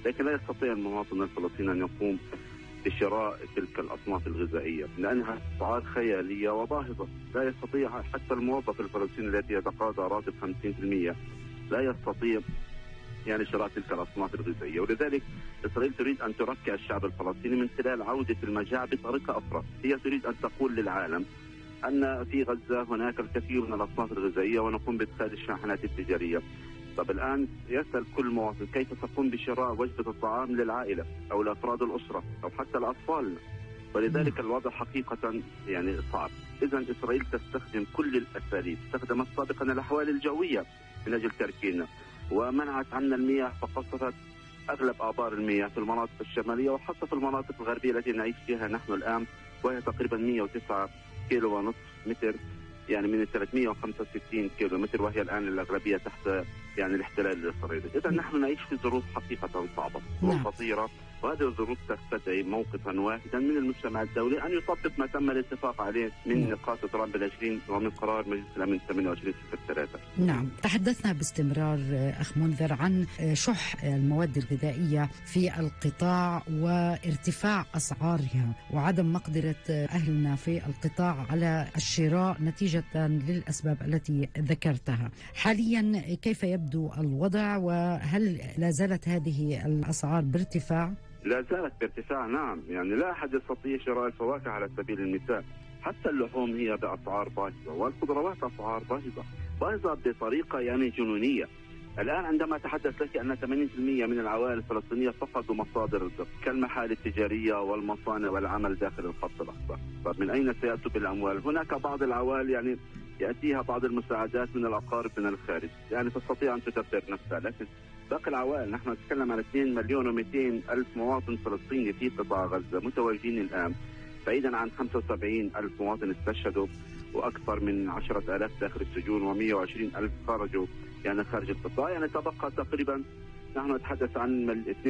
لكن لا يستطيع المواطن الفلسطيني أن يقوم بشراء تلك الأصناف الغذائية لأنها أسعار خيالية وباهظة. لا يستطيع حتى الموظف الفلسطيني الذي يتقاضى راتب 50% لا يستطيع يعني شراء تلك الأصناف الغذائية. ولذلك إسرائيل تريد أن تركع الشعب الفلسطيني من خلال عودة المجاعة بطريقة أخرى. هي تريد أن تقول للعالم أن في غزة هناك الكثير من الأصناف الغذائية ونقوم بإدخال الشاحنات التجارية. طب الآن يسأل كل مواطن كيف تقوم بشراء وجبة الطعام للعائلة أو لأفراد الأسرة أو حتى لأطفالنا. ولذلك الوضع حقيقة يعني صعب. إذن إسرائيل تستخدم كل الأساليب، استخدمت سابقا الأحوال الجوية من أجل تركينا، ومنعت عنا المياه فقصفت أغلب آبار المياه في المناطق الشمالية وحتى في المناطق الغربية التي نعيش فيها نحن الآن، وهي تقريبا 109 كيلو ونصف متر يعني من 365 كيلو متر، وهي الآن الأغلبية تحت يعني الاحتلال الإسرائيلي. إذا نحن نعيش في ظروف حقيقة صعبة وخطيرة، وهذه الظروف تستدعي موقفا واحدا من المجتمع الدولي أن يطبق ما تم الاتفاق عليه من نقاط ترامب 20 ومن قرار مجلس الأمن 28/3. نعم، تحدثنا باستمرار أخ منذر عن شح المواد الغذائية في القطاع وارتفاع أسعارها وعدم مقدرة أهلنا في القطاع على الشراء نتيجة للأسباب التي ذكرتها. حاليا كيف يبدو الوضع، وهل لا زالت هذه الأسعار بارتفاع؟ لا زالت بارتفاع، نعم. يعني لا أحد يستطيع شراء الفواكه على سبيل المثال، حتى اللحوم هي بأسعار باهظة والخضروات أسعار باهظة بطريقة يعني جنونية. الآن عندما أتحدث لك أن 80% من العوائل الفلسطينية فقدوا مصادر الرزق كالمحال التجارية والمصانع والعمل داخل الخط الأحمر. طب من أين سيأتوا بالأموال؟ هناك بعض العوائل يعني يأتيها بعض المساعدات من الأقارب من الخارج، يعني تستطيع أن تدبر نفسها، لكن باقي العوائل نحن نتكلم عن 2,200,000 مواطن فلسطيني في قطاع غزة متواجدين الآن، بعيدا عن 75,000 مواطن استشهدوا وأكثر من 10,000 داخل السجون و120,000 خرجوا يعني خارج القطاع. يعني تبقى تقريبا نحن نتحدث عن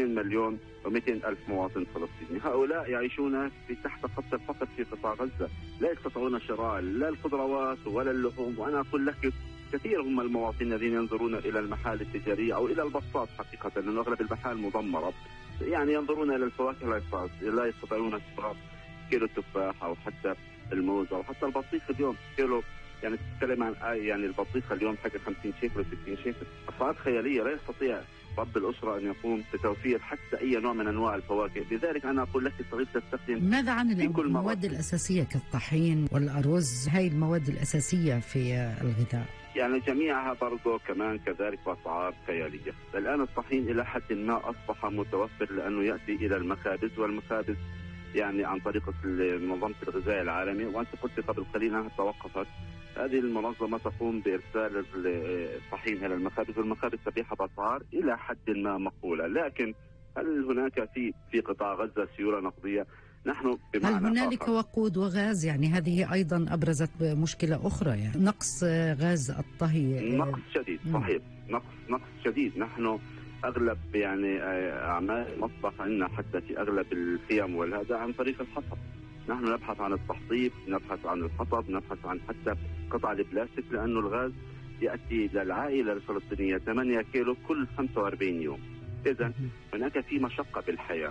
2,200,000 مواطن فلسطيني. هؤلاء يعيشون تحت خط الفقر في قطاع غزة، لا يستطيعون شراء لا الخضروات ولا اللحوم. وأنا أقول لك كثير هم المواطنين الذين ينظرون إلى المحال التجارية أو إلى البساط حقيقة، لأن أغلب المحال مدمرة، يعني ينظرون إلى الفواكه لا يستطيعون شراء كيلو التفاح أو حتى الموز أو حتى البطيخ اليوم كيلو، يعني تتكلم عن يعني البطيخ اليوم حاجة 50 شيكل و60 شيكل، أسعار خيالية. لا يستطيع رب الأسرة أن يقوم بتوفير حتى أي نوع من أنواع الفواكه. لذلك أنا أقول لك إسرائيل تستخدم. ماذا عن المواد الأساسية كالطحين والأرز؟ هاي المواد الأساسية في الغذاء يعني جميعها برضو كمان كذلك بأسعار خيالية. الآن الطحين إلى حد ما أصبح متوفر لأنه يأتي إلى المخابز، والمخابز يعني عن طريق منظمة الغذاء العالمي، وأنت قلت قبل قليل أنها توقفت. هذه المنظمة تقوم بإرسال الطحين إلى المخابز، والمخابز تبيعها بأسعار إلى حد ما مقبولة. لكن هل هناك في قطاع غزة سيولة نقدية؟ نحن بمعنى هل هنالك وقود وغاز؟ يعني هذه أيضا أبرزت مشكلة أخرى، يعني نقص غاز الطهي. نقص شديد، صحيح، نقص شديد. نحن أغلب يعني أعمال المطبخ عندنا حتى في أغلب الخيام والهذا عن طريق الحطب. نحن نبحث عن التحطيب، نبحث عن الحطب، نبحث عن حتى قطع البلاستيك، لأنه الغاز يأتي للعائلة الفلسطينية 8 كيلو كل 45 يوم. إذن هناك في مشقة بالحياة،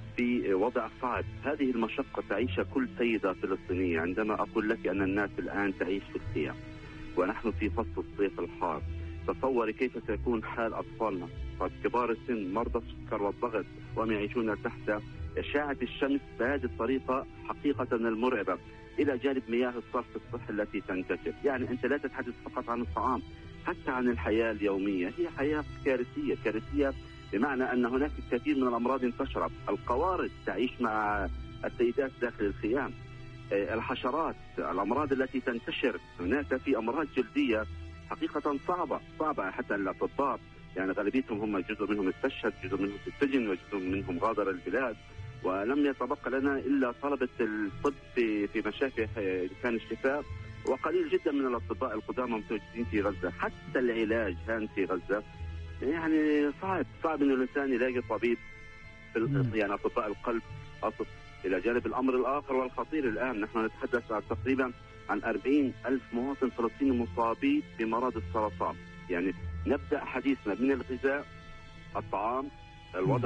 في وضع صعب. هذه المشقة تعيشها كل سيدة فلسطينية. عندما أقول لك أن الناس الآن تعيش في الخيام ونحن في فصل الصيف الحار، تصوري كيف سيكون حال أطفالنا، كبار السن، مرضى السكر والضغط، وهم يعيشون تحت أشعة الشمس بهذه الطريقة حقيقة المرعبة، إلى جانب مياه الصرف الصحي التي تنتشر. يعني أنت لا تتحدث فقط عن الطعام، حتى عن الحياة اليومية. هي حياة كارثية بمعنى أن هناك الكثير من الأمراض انتشرت. القوارض تعيش مع السيدات داخل الخيام، الحشرات، الأمراض التي تنتشر. هناك في أمراض جلدية حقيقة صعبة حتى الأطباء يعني غالبيتهم هم جزء منهم استشهد، جزء منهم في السجن، وجزء منهم غادر البلاد، ولم يتبقى لنا إلا طلبة الطب في مشافي كان الشفاء، وقليل جدا من الأطباء القدامى متواجدين في غزة. حتى العلاج كان في غزة يعني صعب إنه الإنسان يلاقي طبيب يعني أطباء القلب أصف. إلى جانب الأمر الآخر والخطير، الآن نحن نتحدث عن تقريبا عن 40,000 مواطن فلسطيني مصابين بمرض السرطان. يعني نبدأ حديثنا من الغذاء، الطعام، الوضع